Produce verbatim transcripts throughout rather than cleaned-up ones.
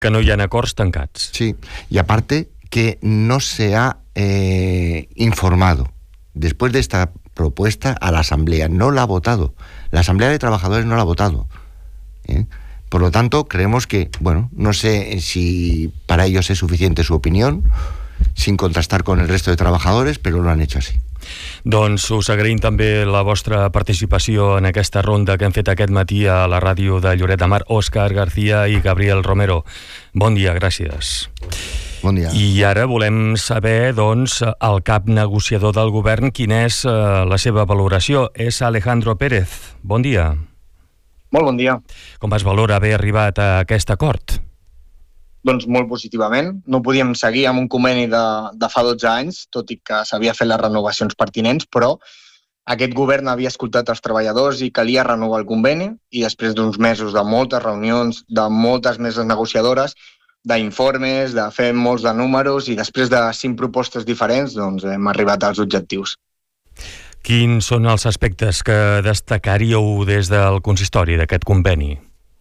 Que no hi ha acords tancats. Sí, y aparte que no se ha eh, informado después de esta propuesta a la Asamblea, no la ha votado. La Asamblea de Trabajadores no la ha votado. ¿eh? Por lo tanto, creemos que, bueno, no sé si para ellos es suficiente su opinión, sin contrastar con el resto de trabajadores, pero lo han hecho así. Doncs us agraïm també la vostra participació en aquesta ronda que hem fet aquest matí a la ràdio de Lloret de Mar. Òscar García i Gabriel Romero. Bon dia, gràcies. Bon dia. I ara volem saber, doncs, el cap negociador del govern, quina és eh, la seva valoració. És Alejandro Pérez. Bon dia. Molt bon dia. Com es valora haver arribat a aquest acord? Doncs molt positivament. No podíem seguir amb un conveni de, de fa dotze anys, tot i que s'havia fet les renovacions pertinents, però aquest govern havia escoltat els treballadors i calia renovar el conveni, i després d'uns mesos de moltes reunions, de moltes meses negociadores, d'informes, de fer molts de números, i després de cinc propostes diferents, doncs hem arribat als objectius. Quins són els aspectes que destacaríeu des del consistori d'aquest conveni?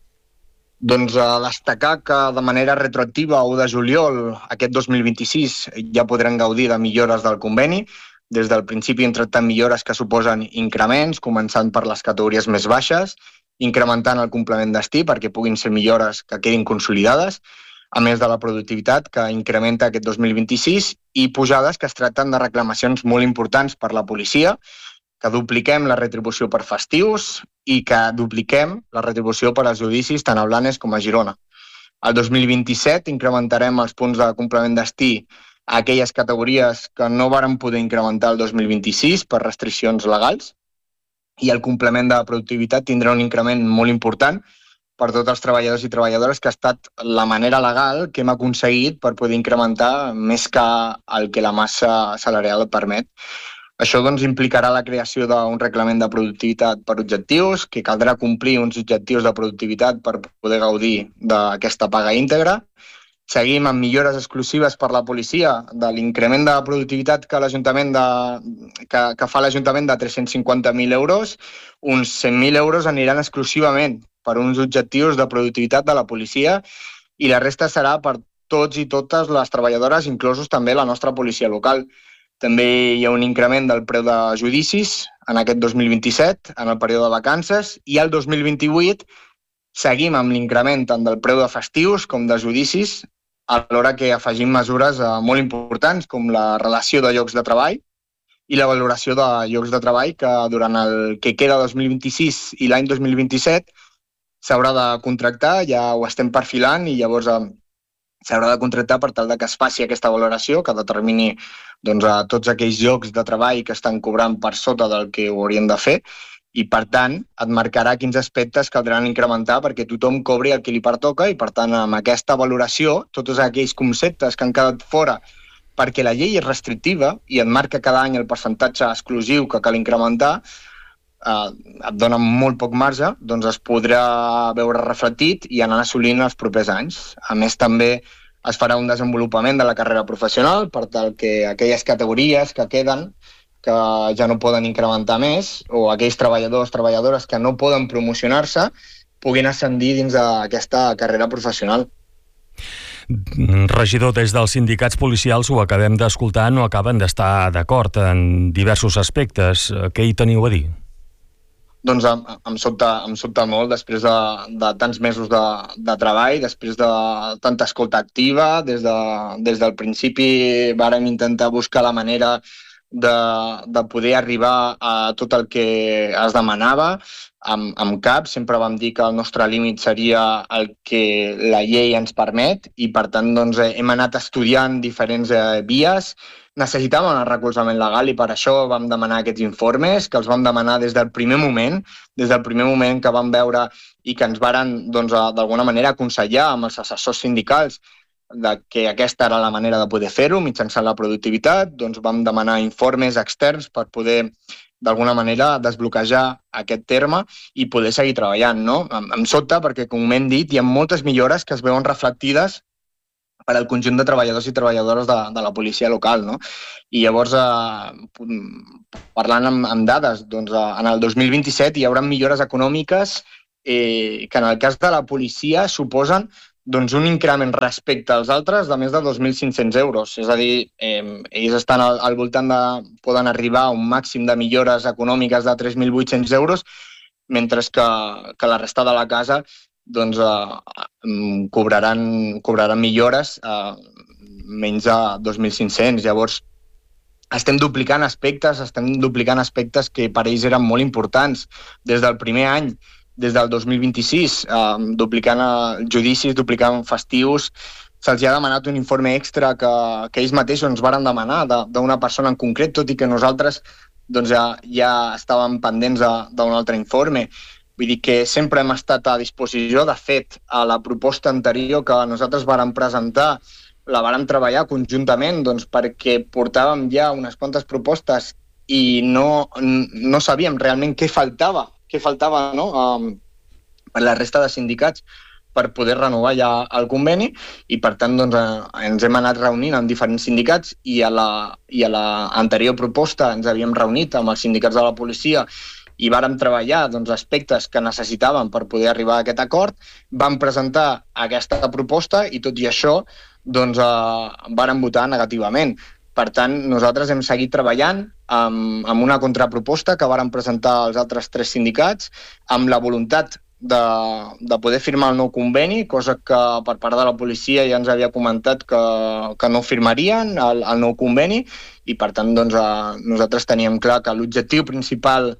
Doncs a destacar que de manera retroactiva, u de juliol, aquest dos mil vint-i-sis, ja podran gaudir de millores del conveni. Des del principi hem tractat millores que suposen increments, començant per les categories més baixes, incrementant el complement destí perquè puguin ser millores que quedin consolidades, a més de la productivitat que incrementa aquest dos mil vint-i-sis, i pujades que es tracten de reclamacions molt importants per la policia, que dupliquem la retribució per festius i que dupliquem la retribució per als judicis tant a Blanes com a Girona. El dos mil vint-i-set incrementarem els punts de complement destí a aquelles categories que no varen poder incrementar el dos mil vint-i-sis per restriccions legals, i el complement de productivitat tindrà un increment molt important per tots els treballadors i treballadores, que ha estat la manera legal que hem aconseguit per poder incrementar més que el que la massa salarial permet. Això doncs, implicarà la creació d'un reglament de productivitat per objectius, que caldrà complir uns objectius de productivitat per poder gaudir d'aquesta paga íntegra. Seguim amb millores exclusives per la policia de l'increment de productivitat que, l'Ajuntament de, que, que fa l'Ajuntament de tres-cents cinquanta mil euros. Uns cent mil euros aniran exclusivament per uns objectius de productivitat de la policia, i la resta serà per tots i totes les treballadores, inclosos també la nostra policia local. També hi ha un increment del preu de judicis en aquest dos mil vint-i-set, en el període de vacances, i el dos mil vint-i-vuit seguim amb l'increment tant del preu de festius com de judicis, alhora que afegim mesures molt importants com la relació de llocs de treball i la valoració de llocs de treball, que durant el que queda dos mil vint-i-sis i l'any dos mil vint-i-set s'haurà de contractar, ja ho estem perfilant, i llavors s'haurà de contractar per tal que es faci aquesta valoració que determini doncs, a tots aquells llocs de treball que estan cobrant per sota del que ho haurien de fer, i per tant et marcarà quins aspectes caldran incrementar perquè tothom cobri el que li pertoca, i per tant amb aquesta valoració tots aquells conceptes que han quedat fora perquè la llei és restrictiva i et marca cada any el percentatge exclusiu que cal incrementar, eh, et dona molt poc marge, doncs es podrà veure reflectit i anar assolint els propers anys. A més, també es farà un desenvolupament de la carrera professional per tal que aquelles categories que queden, que ja no poden incrementar més, o aquells treballadors, treballadores que no poden promocionar-se, puguin ascendir dins d'aquesta carrera professional. Regidor, des dels sindicats policials ho acabem d'escoltar, no acaben d'estar d'acord en diversos aspectes. Què hi teniu a dir? Doncs em, em, sobta, em sobta molt, després de, de tants mesos de, de treball, després de tanta escolta activa, des, de, des del principi vàrem intentar buscar la manera de, de poder arribar a tot el que es demanava, amb, amb cap. Sempre vam dir que el nostre límit seria el que la llei ens permet, i per tant doncs, hem anat estudiant diferents eh, vies. Necessitàvem el recolzament legal i per això vam demanar aquests informes, que els vam demanar des del primer moment, des del primer moment que vam veure i que ens varen doncs, d'alguna manera aconsellar amb els assessors sindicals de que aquesta era la manera de poder fer-ho mitjançant la productivitat. Doncs vam demanar informes externs per poder d'alguna manera desbloquejar aquest terme i poder seguir treballant, no? Em, em sobta perquè, com hem dit, hi ha moltes millores que es veuen reflectides per al conjunt de treballadors i treballadores de, de la policia local, no? I llavors, eh, parlant amb, amb dades, doncs, eh, en el dos mil vint-i-set hi haurà millores econòmiques eh, que en el cas de la policia suposen doncs un increment respecte als altres de més de dos mil cinc-cents euros. És a dir, eh, ells estan al, al voltant de... poden arribar a un màxim de millores econòmiques de tres mil vuit-cents euros, mentre que, que la resta de la casa doncs, eh, cobraran, cobraran millores eh, menys de dos mil cinc-cents. Llavors, estem duplicant aspectes, estem duplicant aspectes que per ells eren molt importants des del primer any, des del dos mil vint-i-sis, eh, duplicant eh, judicis, duplicant festius. Se'ls ha demanat un informe extra que, que ells mateixos ens varen demanar d'una persona en concret, tot i que nosaltres doncs, ja, ja estàvem pendents d'un altre informe. Vull dir que sempre hem estat a disposició. De fet, a la proposta anterior que nosaltres vàrem presentar, la vàrem treballar conjuntament doncs, perquè portàvem ja unes quantes propostes i no, no sabíem realment què faltava, què faltava no? um, per la resta de sindicats per poder renovar ja el conveni i, per tant, doncs, eh, ens hem anat reunint amb diferents sindicats i a la, i a la anterior proposta ens havíem reunit amb els sindicats de la policia i vàrem treballar doncs, aspectes que necessitàvem per poder arribar a aquest acord. Vam presentar aquesta proposta i, tot i això, doncs, eh, vàrem votar negativament. Per tant, nosaltres hem seguit treballant amb, amb una contraproposta que vàrem presentar als altres tres sindicats, amb la voluntat de, de poder firmar el nou conveni, cosa que per part de la policia ja ens havia comentat que, que no firmarien el, el nou conveni i, per tant, doncs, eh, nosaltres teníem clar que l'objectiu principal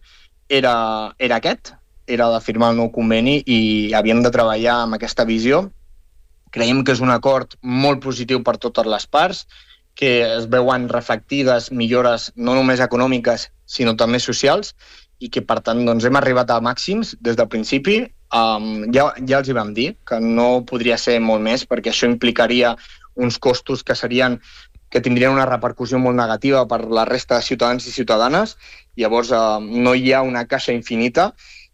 era, era aquest, era de firmar el nou conveni i havíem de treballar amb aquesta visió. Creiem que és un acord molt positiu per totes les parts, que es veuen reflectides millores no només econòmiques, sinó també socials, i que, per tant, doncs, hem arribat a màxims des del principi. Um, ja, ja els hi vam dir que no podria ser molt més, perquè això implicaria uns costos que serien que tindrien una repercussió molt negativa per la resta de ciutadans i ciutadanes. Llavors, uh, no hi ha una caixa infinita,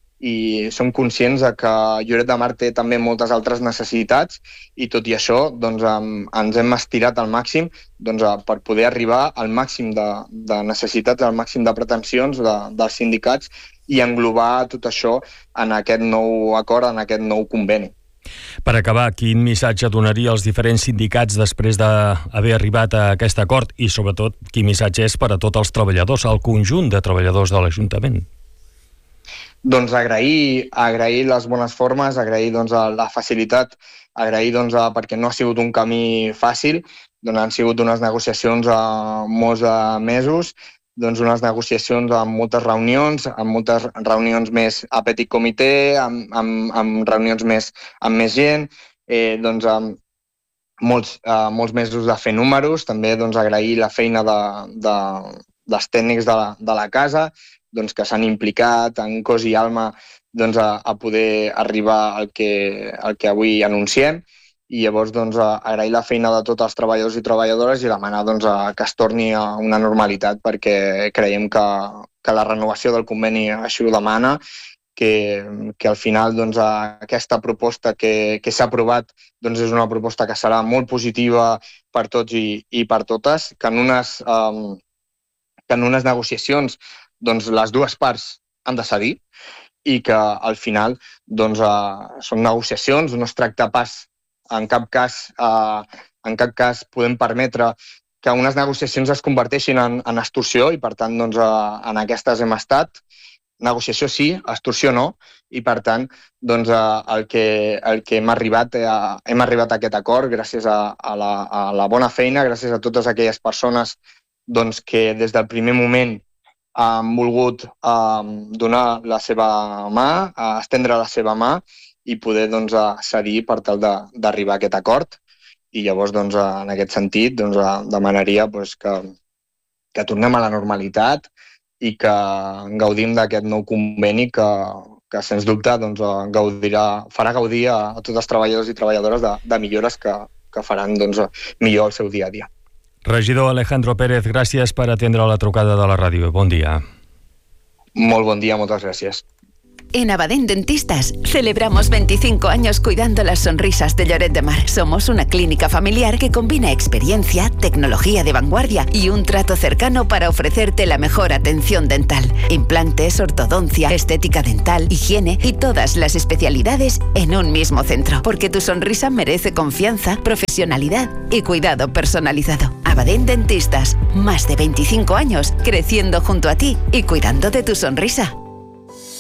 i som conscients que Lloret de Mar té també moltes altres necessitats i, tot i això, doncs, ens hem estirat al màxim doncs, per poder arribar al màxim de, de necessitats, al màxim de pretensions de, dels sindicats i englobar tot això en aquest nou acord, en aquest nou conveni. Per acabar, quin missatge donaria als diferents sindicats després d'haver arribat a aquest acord i, sobretot, quin missatge és per a tots els treballadors, al conjunt de treballadors de l'Ajuntament? Doncs agrair, agrair les bones formes, agrair doncs, la facilitat, agrair doncs, perquè no ha sigut un camí fàcil, doncs han sigut unes negociacions a molts mesos, doncs unes negociacions amb moltes reunions, amb moltes reunions més a petit comitè, amb, amb, amb reunions més, amb més gent, eh, doncs amb molts, eh, molts mesos de fer números, també doncs, agrair la feina de, de, dels tècnics de la, de la casa, doncs, que s'han implicat en cos i alma doncs, a, a poder arribar al que, al que avui anunciem, i llavors doncs, agrair la feina de tots els treballadors i treballadores i demanar doncs, a, que es torni a una normalitat, perquè creiem que, que la renovació del conveni així ho demana, que, que al final doncs, aquesta proposta que, que s'ha aprovat doncs, és una proposta que serà molt positiva per tots i, i per totes, que en unes, um, que en unes negociacions doncs les dues parts han de cedir i que al final doncs, eh, són negociacions, no es tracta pas, en cap cas, eh, en cap cas podem permetre que unes negociacions es converteixin en, en extorsió i, per tant, doncs, eh, en aquestes hem estat. Negociació sí, extorsió no, i per tant doncs, eh, el, que, el que hem arribat, eh, hem arribat a aquest acord gràcies a, a, la, a la bona feina, gràcies a totes aquelles persones doncs, que des del primer moment han volgut eh, donar la seva mà, eh, estendre la seva mà i poder doncs, cedir per tal d'arribar a aquest acord. I llavors, doncs, en aquest sentit, doncs, demanaria doncs, que, que tornem a la normalitat i que gaudim d'aquest nou conveni que, que sens dubte, doncs, gaudirà, farà gaudir a, a tots els treballadors i treballadores de, de millores que, que faran doncs, millor el seu dia a dia. Regidor Alejandro Pérez, gràcies per atendre la trucada de la ràdio. Bon dia. Molt bon dia, moltes gràcies. En Abadén Dentistas celebramos veinticinco años cuidando las sonrisas de Lloret de Mar. Somos una clínica familiar que combina experiencia, tecnología de vanguardia y un trato cercano para ofrecerte la mejor atención dental. Implantes, ortodoncia, estética dental, higiene y todas las especialidades en un mismo centro. Porque tu sonrisa merece confianza, profesionalidad y cuidado personalizado. Abadén Dentistas, más de veinticinco años creciendo junto a ti y cuidando de tu sonrisa.